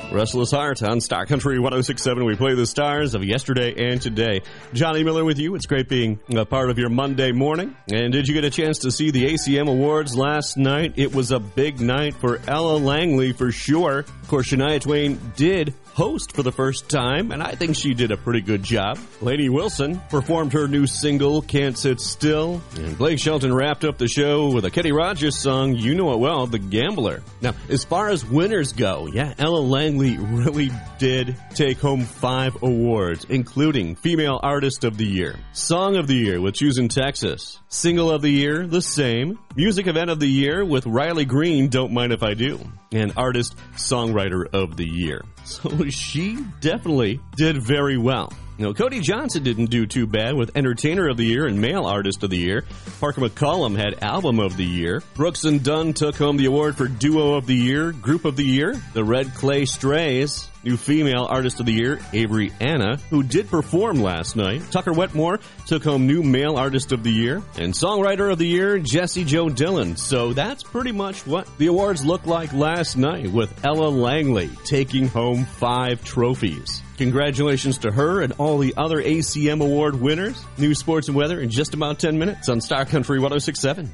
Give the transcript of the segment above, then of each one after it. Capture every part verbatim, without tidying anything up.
Restless Heart on Star Country one oh six point seven. We play the stars of yesterday and today. Johnny Miller with you. It's great being a part of your Monday morning. And did you get a chance to see the A C M Awards last night? It was a big night for Ella Langley for sure. Of course, Shania Twain did host for the first time, and I think she did a pretty good job. Lainey Wilson performed her new single, Can't Sit Still, and Blake Shelton wrapped up the show with a Kenny Rogers song, You Know It Well, The Gambler. Now, as far as winners go, yeah, Ella Langley really did take home five awards, including Female Artist of the Year, Song of the Year with Choose in Texas, Single of the Year, the same, Music Event of the Year with Riley Green, Don't Mind If I Do, and Artist Songwriter of the Year. So she definitely did very well. You know, Cody Johnson didn't do too bad with Entertainer of the Year and Male Artist of the Year. Parker McCollum had Album of the Year. Brooks and Dunn took home the award for Duo of the Year, Group of the Year. The Red Clay Strays, new Female Artist of the Year, Avery Anna, who did perform last night. Tucker Wetmore took home new Male Artist of the Year. And Songwriter of the Year, Jessie Jo Dillon. So that's pretty much what the awards looked like last night, with Ella Langley taking home five trophies. Congratulations to her and all the other A C M Award winners. News, sports, and weather in just about ten minutes on Star Country one oh six point seven.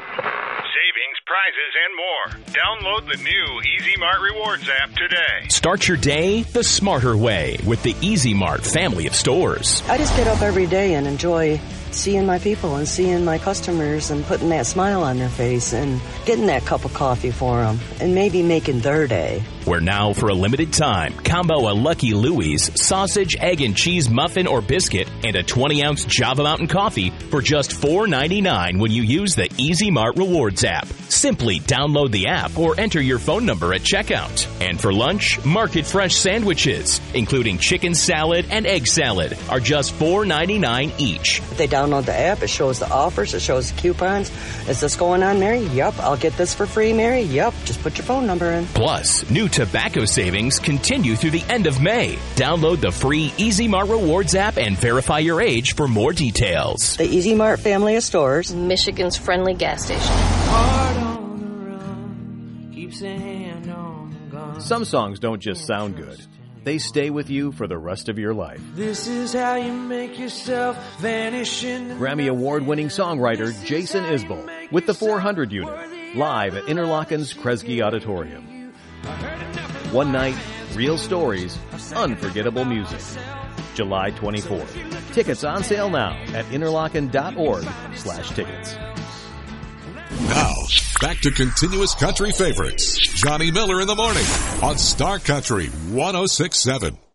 Savings, prizes, and more. Download the new Easy Mart Rewards app today. Start your day the smarter way with the Easy Mart family of stores. I just get up every day and enjoy seeing my people and seeing my customers and putting that smile on their face and getting that cup of coffee for them and maybe making their day. Where now, for a limited time, combo a Lucky Louie's sausage, egg, and cheese muffin or biscuit and a twenty-ounce Java Mountain coffee for just four ninety-nine when you use the Easy Mart Rewards app. Simply download the app or enter your phone number at checkout. And for lunch, Market Fresh sandwiches, including chicken salad and egg salad, are just four ninety-nine each. If they download the app, it shows the offers, it shows the coupons. Is this going on, Mary? Yep. I'll get this for free, Mary? Yep. Just put your phone number in. Plus, new tobacco savings continue through the end of May. Download the free Easy Mart Rewards app and verify your age for more details. The Easy Mart family of stores. Michigan's friendly gas station. Hard on the run, keeps a hand on the gun. Some songs don't just sound good. They stay with you for the rest of your life. This is how you make yourself vanish in the Grammy Award-winning songwriter Jason Isbell with the four hundred unit, live at Interlochen's Kresge Auditorium. One night, real stories, unforgettable music. July twenty-fourth. Tickets on sale now at interlochen.org slash tickets. Now, back to continuous country favorites. Johnny Miller in the morning on Star Country one oh six point seven.